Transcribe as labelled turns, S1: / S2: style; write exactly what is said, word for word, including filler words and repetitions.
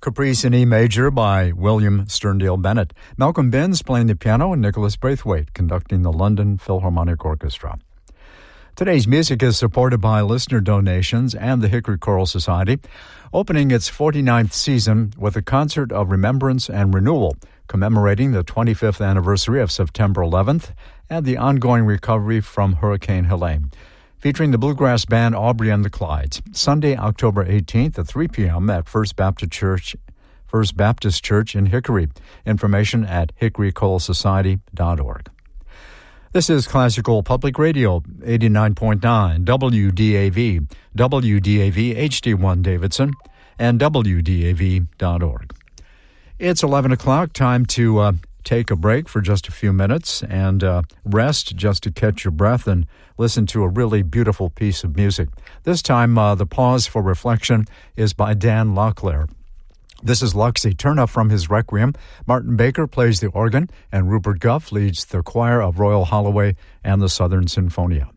S1: Caprice in E major by William Sterndale Bennett. Malcolm Binns playing the piano and Nicholas Braithwaite conducting the London Philharmonic Orchestra. Today's music is supported by listener donations and the Hickory Choral Society, opening its forty-ninth season with a concert of remembrance and renewal, commemorating the twenty-fifth anniversary of September eleventh and the ongoing recovery from Hurricane Helene. Featuring the bluegrass band Aubrey and the Clydes, Sunday, October eighteenth at three p.m. at First Baptist Church, First Baptist Church in Hickory. Information at hickory choral society dot org. This is Classical Public Radio, eighty-nine point nine, W D A V, W D A V H D one Davidson, and W D A V dot org. It's eleven o'clock, time to uh, take a break for just a few minutes and uh, rest just to catch your breath and listen to a really beautiful piece of music. This time, uh, the pause for reflection is by Dan Locklear. This is Luxie, Turn Up from his Requiem. Martin Baker plays the organ, and Rupert Guff leads the choir of Royal Holloway and the Southern Sinfonia.